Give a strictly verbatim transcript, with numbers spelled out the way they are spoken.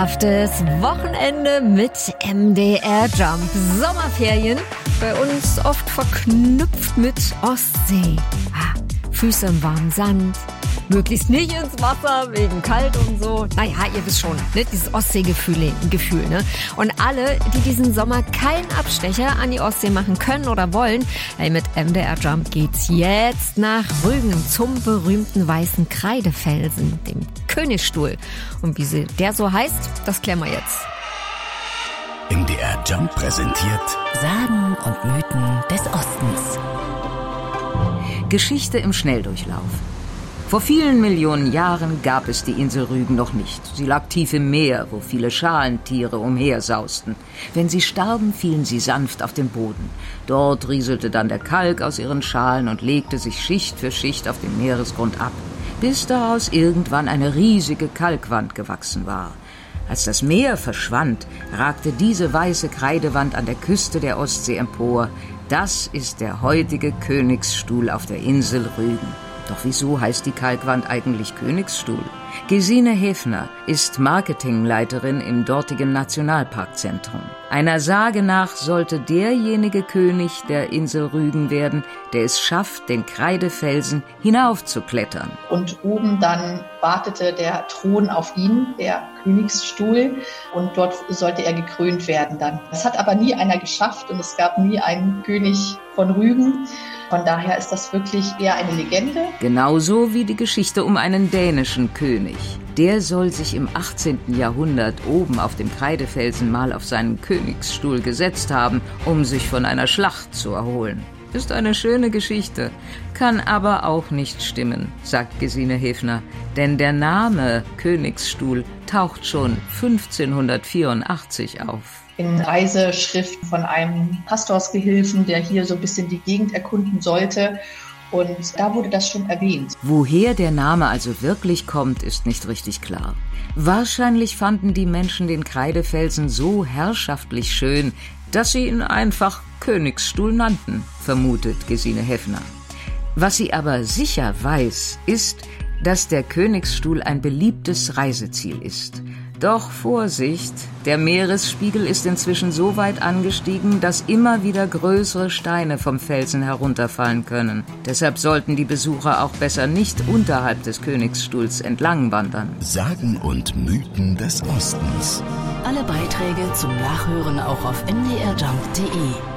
Das Wochenende mit M D R Jump. Sommerferien, bei uns oft verknüpft mit Ostsee. Ah, Füße im warmen Sand, möglichst nicht ins Wasser, wegen kalt und so. Naja, ihr wisst schon, ne? Dieses Ostseegefühl, Gefühl, ne? Und alle, die diesen Sommer keinen Abstecher an die Ostsee machen können oder wollen, hey, mit M D R Jump geht's jetzt nach Rügen zum berühmten weißen Kreidefelsen, dem Königsstuhl. Und wie sie, der so heißt, das klären wir jetzt. M D R Jump präsentiert Sagen und Mythen des Ostens. Geschichte im Schnelldurchlauf. Vor vielen Millionen Jahren gab es die Insel Rügen noch nicht. Sie lag tief im Meer, wo viele Schalentiere umhersausten. Wenn sie starben, fielen sie sanft auf den Boden. Dort rieselte dann der Kalk aus ihren Schalen und legte sich Schicht für Schicht auf dem Meeresgrund ab, bis daraus irgendwann eine riesige Kalkwand gewachsen war. Als das Meer verschwand, ragte diese weiße Kreidewand an der Küste der Ostsee empor. Das ist der heutige Königsstuhl auf der Insel Rügen. Doch wieso heißt die Kalkwand eigentlich Königsstuhl? Gesine Häfner ist Marketingleiterin im dortigen Nationalparkzentrum. Einer Sage nach sollte derjenige König der Insel Rügen werden, der es schafft, den Kreidefelsen hinaufzuklettern. Und oben dann wartete der Thron auf ihn, der Königsstuhl, und dort sollte er gekrönt werden dann. Das hat aber nie einer geschafft und es gab nie einen König von Rügen. Von daher ist das wirklich eher eine Legende. Genauso wie die Geschichte um einen dänischen König. Der soll sich im achtzehnten Jahrhundert oben auf dem Kreidefelsen mal auf seinen Königsstuhl gesetzt haben, um sich von einer Schlacht zu erholen. Ist eine schöne Geschichte, kann aber auch nicht stimmen, sagt Gesine Häfner. Denn der Name Königsstuhl taucht schon fünfzehnhundertvierundachtzig auf. In Reiseschriften von einem Pastorsgehilfen, der hier so ein bisschen die Gegend erkunden sollte. Und da wurde das schon erwähnt. Woher der Name also wirklich kommt, ist nicht richtig klar. Wahrscheinlich fanden die Menschen den Kreidefelsen so herrschaftlich schön, dass sie ihn einfach Königsstuhl nannten, vermutet Gesine Häfner. Was sie aber sicher weiß, ist, dass der Königsstuhl ein beliebtes Reiseziel ist. Doch Vorsicht, der Meeresspiegel ist inzwischen so weit angestiegen, dass immer wieder größere Steine vom Felsen herunterfallen können. Deshalb sollten die Besucher auch besser nicht unterhalb des Königsstuhls entlang wandern. Sagen und Mythen des Ostens. Alle Beiträge zum Nachhören auch auf m d r jump punkt d e.